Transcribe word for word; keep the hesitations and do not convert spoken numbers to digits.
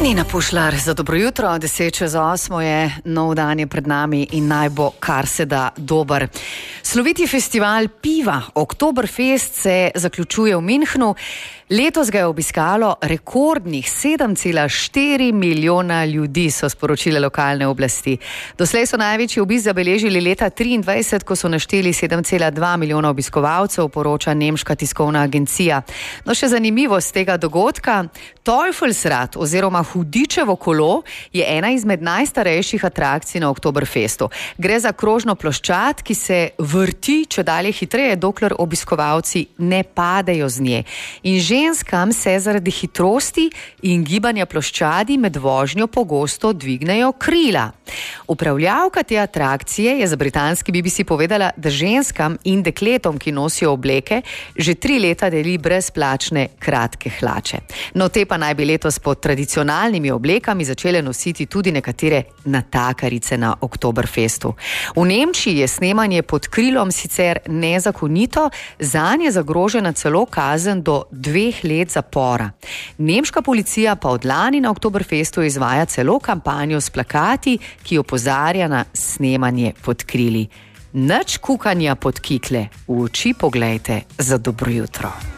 Nina Pušlar, za dobro jutro, deset čez osmo je, nov dan je pred nami in naj bo kar se da dober. Sloviti festival piva Oktoberfest se zaključuje v Münchnu. Letos ga je obiskalo rekordnih sedem cela štiri milijona ljudi, so sporočile lokalne oblasti. Doslej so največji obisk zabeležili leta triindvajset, ko so našteli sedem cela dva milijona obiskovalcev, poroča nemška tiskovna agencija. No, še zanimivost tega dogodka, Teufelsrad oziroma Hudičevo kolo je ena izmed najstarejših atrakcij na Oktoberfestu. Gre za krožno ploščad, ki se vrti čedalje hitreje, dokler obiskovalci ne padejo z nje. In ženskam se zaradi hitrosti in gibanja ploščadi med vožnjo pogosto dvignejo krila. Upravljavka te atrakcije je za britanski B B C povedala, da ženskam in dekletom, ki nosijo obleke, že tri leta deli brezplačne kratke hlače. No, te pa naj bi letos pod tradicionalnimi oblekami začele nositi tudi nekatere natakarice na Oktoberfestu. V Nemčiji je snemanje pod krilom sicer nezakonito, zanje je zagrožena celo kazen do dveh let zapora. Nemška policija pa od lani na Oktoberfestu izvaja celo kampanjo s plakati, ki opozarja na snemanje pod krili. Nič kukanja pod kikle, v oči poglejte za dobro jutro.